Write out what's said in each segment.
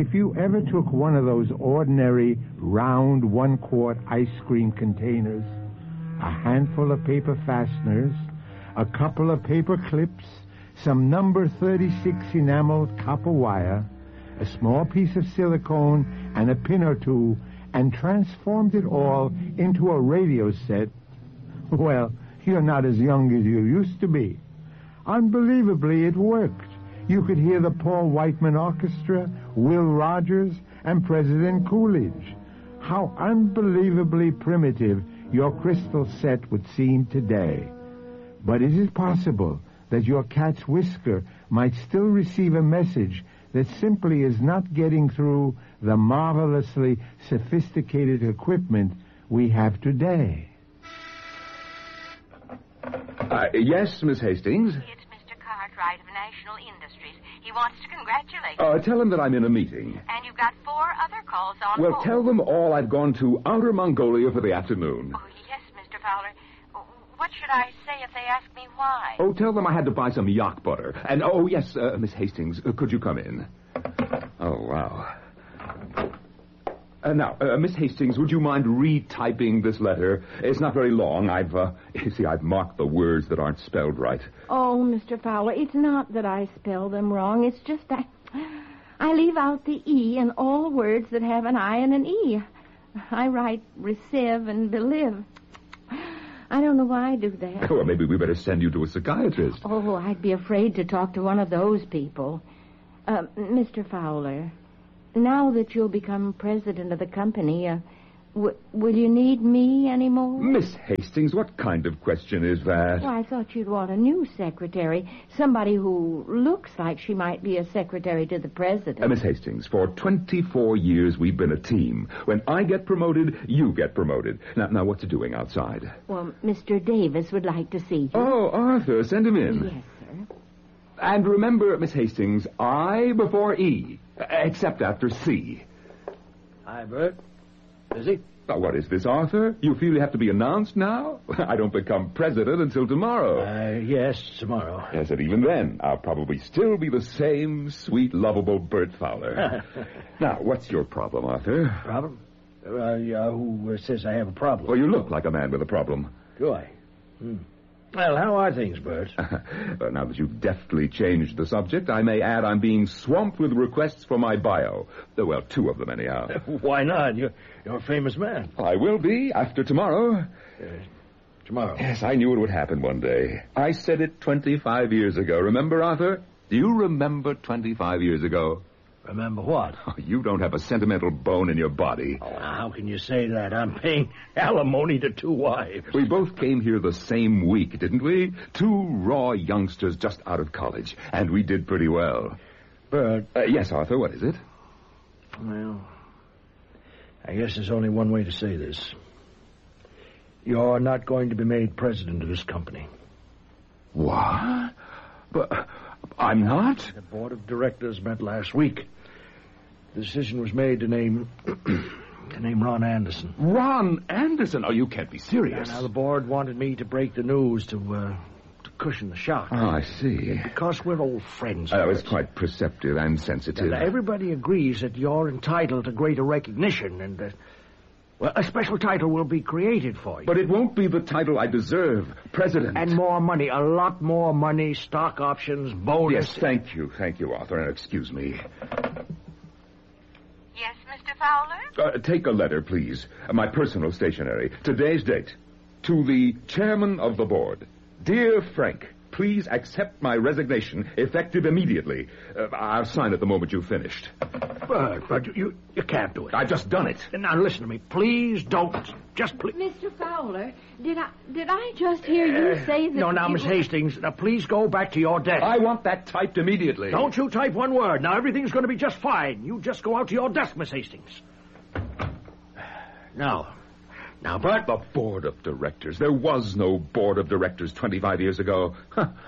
If you ever took one of those ordinary round 1-quart ice cream containers, a handful of paper fasteners, a couple of paper clips, some number 36 enameled copper wire, a small piece of silicone, and a pin or two, and transformed it all into a radio set, well, you're not as young as you used to be. Unbelievably, it worked. You could hear the Paul Whiteman Orchestra, Will Rogers, and President Coolidge. How unbelievably primitive your crystal set would seem today. But is it possible that your cat's whisker might still receive a message that simply is not getting through the marvelously sophisticated equipment we have today? Yes, Miss Hastings? It's Mr. Cartwright of National Industries. He wants to congratulate you. Tell him that I'm in a meeting. And you've got 4 other calls on Well, hold. tell them all I've gone to Outer Mongolia for the afternoon. Oh, yes, Mr. Fowler. What should I say if they ask me why? Oh, tell them I had to buy some yak butter. And, yes, Miss Hastings, could you come in? Oh, wow. Now, Miss Hastings, would you mind retyping this letter? It's not very long. I've marked the words that aren't spelled right. Oh, Mr. Fowler, it's not that I spell them wrong. It's just that I leave out the E in all words that have an I and an E. I write receive and believe. I don't know why I do that. Well, maybe we better send you to a psychiatrist. Oh, I'd be afraid to talk to one of those people. Mr. Fowler, now that you'll become president of the company, will you need me anymore? Miss Hastings, what kind of question is that? Well, I thought you'd want a new secretary, somebody who looks like she might be a secretary to the president. Miss Hastings, for 24 years we've been a team. When I get promoted, you get promoted. Now what's it doing outside? Well, Mr. Davis would like to see you. Oh, Arthur, send him in. Yes, sir. And remember, Miss Hastings, I before E, except after C. Hi, Bert. Busy? What is this, Arthur? You feel you have to be announced now? I don't become president until tomorrow. Yes, tomorrow. Yes, and even then, I'll probably still be the same sweet, lovable Bert Fowler. Now, what's your problem, Arthur? Problem? Who says I have a problem? Well, you look like a man with a problem. Do I? Well, how are things, Bert? Now that you've deftly changed the subject, I may add I'm being swamped with requests for my bio. Well, 2 of them, anyhow. Why not? You're a famous man. I will be after tomorrow. Tomorrow? Yes, I knew it would happen one day. I said it 25 years ago. Remember, Arthur? Do you remember 25 years ago? Remember what? Oh, you don't have a sentimental bone in your body. Oh, how can you say that? I'm paying alimony to 2 wives. We both came here the same week, didn't we? 2 raw youngsters just out of college, and we did pretty well. Bert. Yes, Arthur, what is it? Well, I guess there's only one way to say this. You're not going to be made president of this company. What? But I'm not? The board of directors met last week. The decision was made to name Ron Anderson. Ron Anderson? Oh, you can't be serious. Now, the board wanted me to break the news to cushion the shock. Oh, I see. Because we're old friends. It's quite perceptive and sensitive. And everybody agrees that you're entitled to greater recognition and that, a special title will be created for you. But it won't be the title I deserve, president. And more money, a lot more money, stock options, bonus. Yes, thank you, Arthur, and excuse me. Yes, Mr. Fowler? Take a letter, please. My personal stationery. Today's date. To the chairman of the board. Dear Frank, please accept my resignation, effective immediately. I'll sign it the moment you've finished. But you can't do it. I've just done it. Now, listen to me. Please don't. Just please. Mr. Fowler, did I just hear you say that... No, now, Miss Hastings, now please go back to your desk. I want that typed immediately. Don't you type one word. Now, everything's going to be just fine. You just go out to your desk, Miss Hastings. Now, Bert. The board of directors. There was no board of directors 25 years ago. Huh.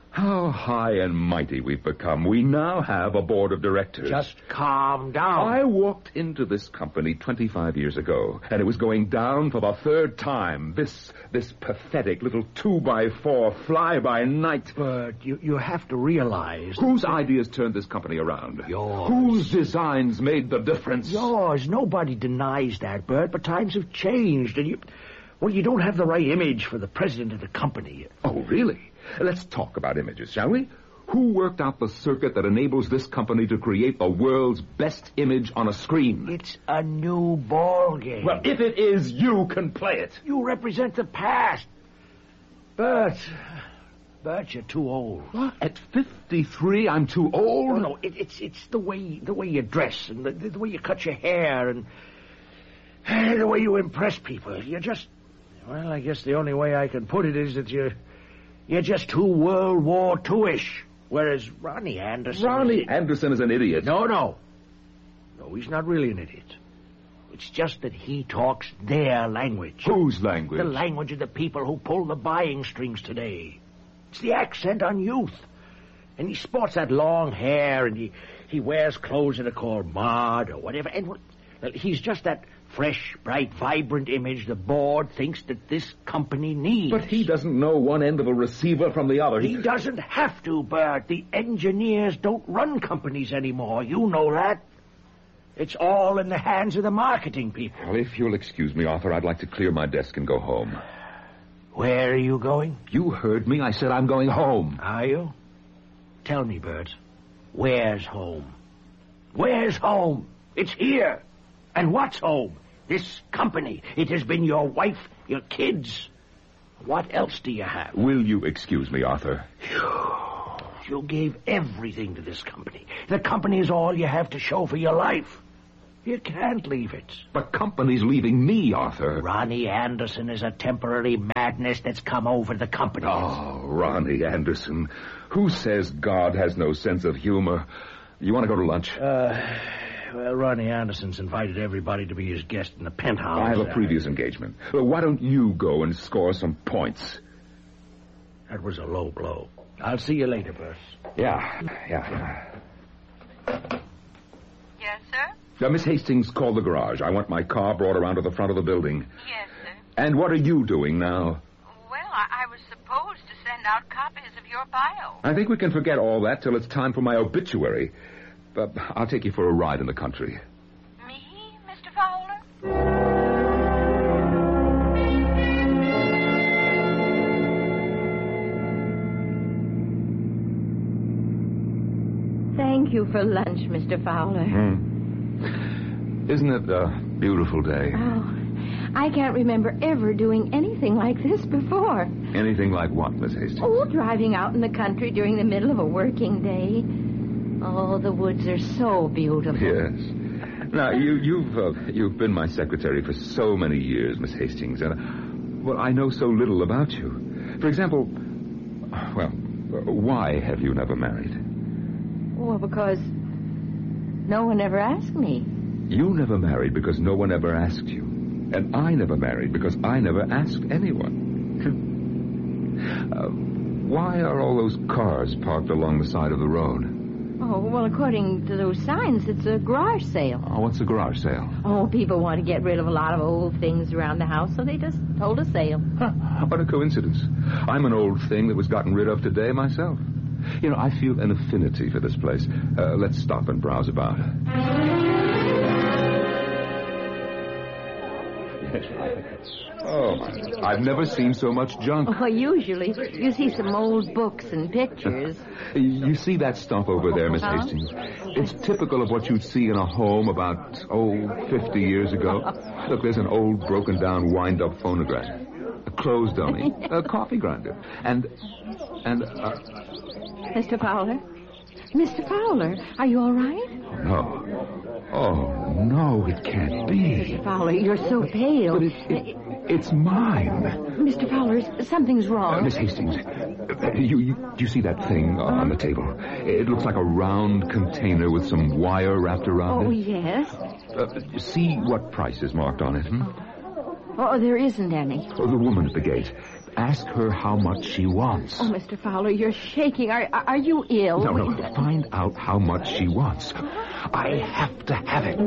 How high and mighty we've become. We now have a board of directors. Just calm down. I walked into this company 25 years ago, and it was going down for the third time. This pathetic little 2x4 fly-by-night. But you have to realize... Whose ideas turned this company around? Yours. Whose designs made the difference? Yours. Nobody denies that, Bert, but times have changed, and you don't have the right image for the president of the company. Oh, really? Let's talk about images, shall we? Who worked out the circuit that enables this company to create the world's best image on a screen? It's a new ball game. Well, if it is, you can play it. You represent the past. Bert, you're too old. What? At 53, I'm too old? Oh, no, it's the way you dress and the way you cut your hair and the way you impress people. You're just... Well, I guess the only way I can put it is that you're just too World War II-ish. Whereas Ronnie Anderson... Ronnie Anderson is an idiot. No, he's not really an idiot. It's just that he talks their language. Whose language? The language of the people who pull the buying strings today. It's the accent on youth. And he sports that long hair, and he wears clothes that are called mod or whatever. And he's just that fresh, bright, vibrant image the board thinks that this company needs. But he doesn't know one end of a receiver from the other. He doesn't have to, Bert. The engineers don't run companies anymore. You know that. It's all in the hands of the marketing people. Well, if you'll excuse me, Arthur, I'd like to clear my desk and go home. Where are you going? You heard me. I said I'm going home. Are you? Tell me, Bert. Where's home? Where's home? It's here. And what's home? This company. It has been your wife, your kids. What else do you have? Will you excuse me, Arthur? You gave everything to this company. The company is all you have to show for your life. You can't leave it. The company's leaving me, Arthur. Ronnie Anderson is a temporary madness that's come over the company. Oh, Ronnie Anderson. Who says God has no sense of humor? You want to go to lunch? Well, Ronnie Anderson's invited everybody to be his guest in the penthouse. I have a previous engagement. Well, why don't you go and score some points? That was a low blow. I'll see you later, Bert. Yeah. Yes, sir? Miss Hastings, call the garage. I want my car brought around to the front of the building. Yes, sir. And what are you doing now? Well, I was supposed to send out copies of your bio. I think we can forget all that till it's time for my obituary. But I'll take you for a ride in the country. Me, Mr. Fowler? Thank you for lunch, Mr. Fowler. Isn't it a beautiful day? Oh, I can't remember ever doing anything like this before. Anything like what, Miss Hastings? Oh, driving out in the country during the middle of a working day. Oh, the woods are so beautiful. Yes. Now, you've been my secretary for so many years, Miss Hastings, and, well, I know so little about you. For example, well, why have you never married? Well, because no one ever asked me. You never married because no one ever asked you. And I never married because I never asked anyone. Why are all those cars parked along the side of the road? Oh, well, according to those signs, it's a garage sale. Oh, what's a garage sale? Oh, people want to get rid of a lot of old things around the house, so they just hold a sale. Huh, what a coincidence. I'm an old thing that was gotten rid of today myself. You know, I feel an affinity for this place. Let's stop and browse about. Oh, I've never seen so much junk. Oh, usually you see some old books and pictures. You see that stuff over there, Miss Hastings? It's typical of what you'd see in a home about, 50 years ago. Look, there's an old, broken-down, wind-up phonograph, a clothes dummy, a coffee grinder, and Mr. Fowler? Mr. Fowler, are you all right? No. Oh, no, it can't be. Mr. Fowler, you're so pale. But it's mine. Mr. Fowler, something's wrong. Miss Hastings, you see that thing on the table? It looks like a round container with some wire wrapped around Oh, it. yes. See what price is marked on it, Oh, there isn't any. Oh, the woman at the gate. Ask her how much she wants. Oh, Mr. Fowler, you're shaking. Are you ill? No. Find out how much she wants. I have to have it.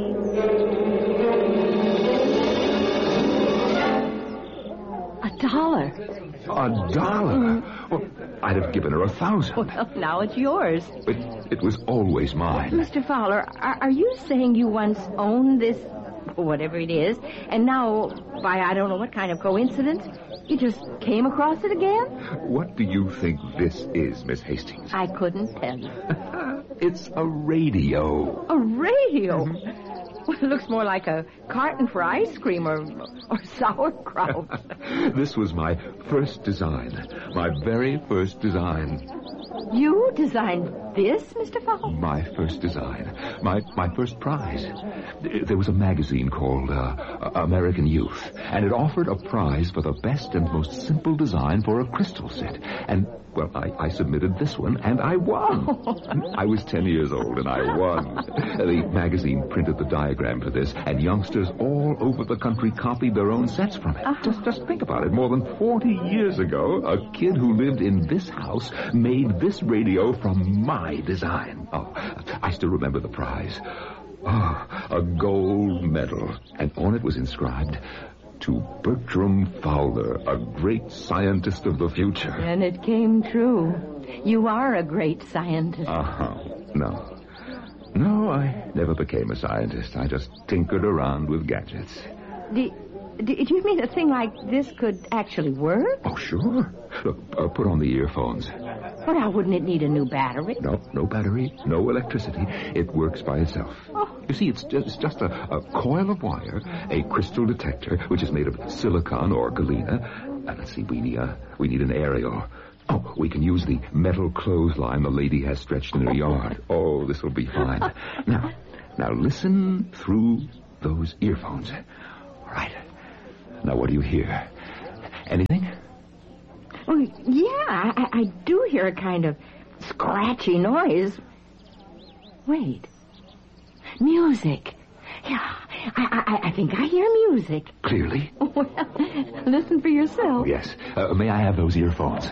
$1. $1? Well, I'd have given her 1,000. Well, now it's yours. It was always mine. Mr. Fowler, are you saying you once owned this, whatever it is, and now, by I don't know what kind of coincidence, you just came across it again? What do you think this is, Miss Hastings? I couldn't tell you. It's a radio. A radio? Well, it looks more like a carton for ice cream or sauerkraut. This was my first design. My very first design. You designed this, Mr. Fowler? My first design. My first prize. There was a magazine called American Youth, and it offered a prize for the best and most simple design for a crystal set. And, well, I submitted this one, and I won. I was 10 years old, and I won. The magazine printed the diagram for this, and youngsters all over the country copied their own sets from it. Just think about it. More than 40 years ago, a kid who lived in this house made this radio from my design. Oh, I still remember the prize. Oh, a gold medal. And on it was inscribed, "To Bertram Fowler, a great scientist of the future." And it came true. You are a great scientist. No, I never became a scientist. I just tinkered around with gadgets. Do you mean a thing like this could actually work? Oh, sure. Look, put on the earphones. But how wouldn't it need a new battery? No battery, no electricity. It works by itself. Oh. You see, it's just a coil of wire, a crystal detector, which is made of silicon or galena. Let's see, we need an aerial. Oh, we can use the metal clothesline the lady has stretched in her yard. Oh, this will be fine. Now listen through those earphones. All right. Now, what do you hear? Anything? Oh, yeah, I do hear a kind of scratchy noise. Wait. Music. Yeah, I think I hear music. Clearly? Well, listen for yourself. Oh, yes. May I have those earphones?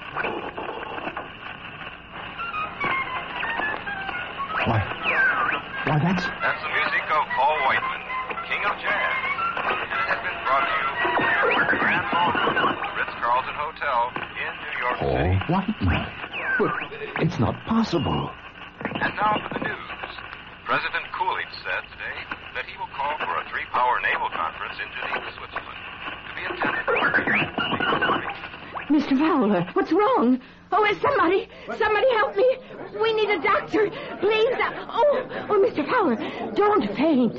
Why, that's the music of Paul Whiteman, King of Jazz. And it has been brought to you from your Grand Ballroom, the Ritz-Carlton Hotel in New York Paul City. Whiteman. But it's not possible. And now for the news. President Coolidge said today that he will call for a 3-power naval conference in Geneva, Switzerland, to be attended by Mr. Fowler, what's wrong? Oh, somebody help me. We need a doctor. Please. Oh, Mr. Fowler, don't faint.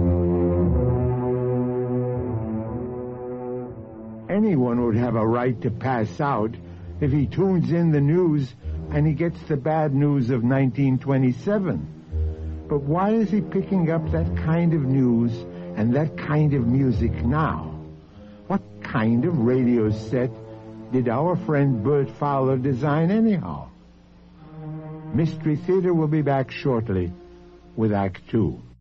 Anyone would have a right to pass out if he tunes in the news and he gets the bad news of 1927. But why is he picking up that kind of news and that kind of music now? What kind of radio set did our friend Bert Fowler design anyhow? Mystery Theater will be back shortly with Act 2.